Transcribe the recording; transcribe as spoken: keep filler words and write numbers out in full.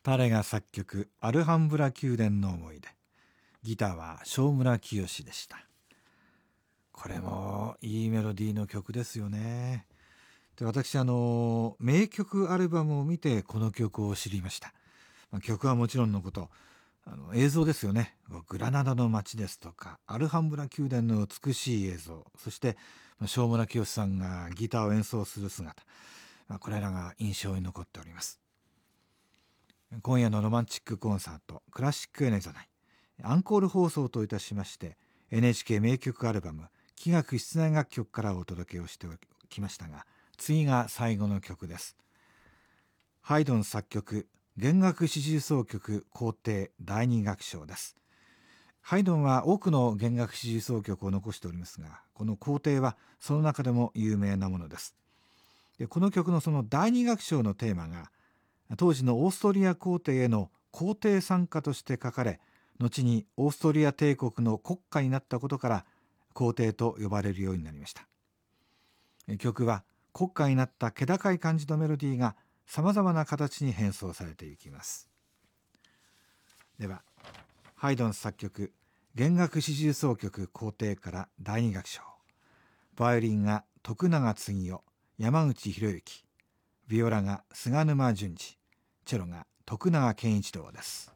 タレが作曲アルハンブラ宮殿の思い出、ギターは正村清でした。これもいいメロディーの曲ですよね。で、私あの名曲アルバムを見てこの曲を知りました。まあ、曲はもちろんのこと、あの映像ですよね。グラナダの街ですとかアルハンブラ宮殿の美しい映像、そして正村清さんがギターを演奏する姿、まあ、これらが印象に残っております。今夜のロマンチックコンサートクラシックエネザナイアンコール放送といたしまして、 エヌエイチケー 名曲アルバム器楽室内楽曲からお届けをしてきましたが、次が最後の曲です。ハイドン作曲弦楽四重奏曲皇帝第二楽章です。ハイドンは多くの弦楽四重奏曲を残しておりますが、この皇帝はその中でも有名なものです。で、この曲のその第二楽章のテーマが当時のオーストリア皇帝への皇帝賛歌として書かれ、後にオーストリア帝国の国歌になったことから皇帝と呼ばれるようになりました。曲は国歌になった気高い感じのメロディーがさまざまな形に変奏されていきます。ではハイドン作曲弦楽四重奏曲皇帝から第二楽章、バイオリンが徳永次夫、山口博之、ビオラが菅沼淳二、チェロが徳永健一郎です。